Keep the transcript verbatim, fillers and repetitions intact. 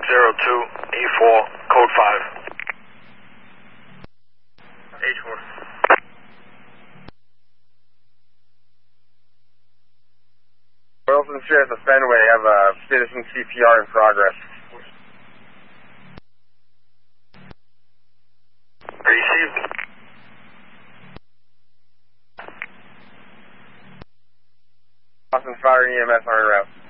zero two E four, code five. H four. Wilson Sheriff of Fenway, have a citizen C P R in progress. Received. Boston Fire and E M S on route.